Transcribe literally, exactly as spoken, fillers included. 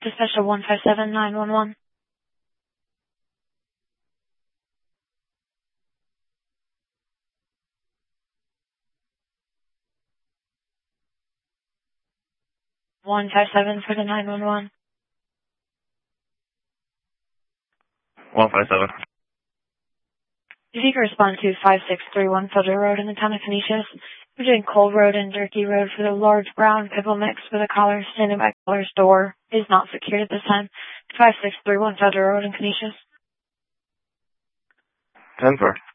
to special one five seven nine one one. one five seven for the nine one one. one five seven. If you could respond to five six three one Federal Road in the town of Canisius, we're doing Cold Road and Durkee Road for the large brown pickle mix with a caller standing by caller's door is not secured at this time. five six three one Federal Road in Canisius. ten four.